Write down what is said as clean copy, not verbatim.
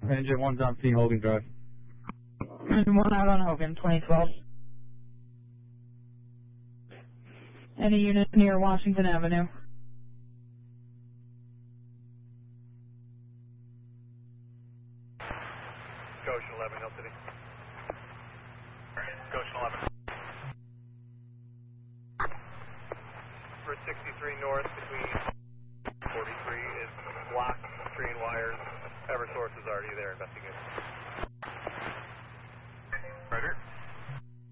Engine 1's on P. Hogan Drive. Engine 1 out on Hogan, 2012. Any unit near Washington Avenue? Goshen 11, Hill City. Goshen 11. For 63 north between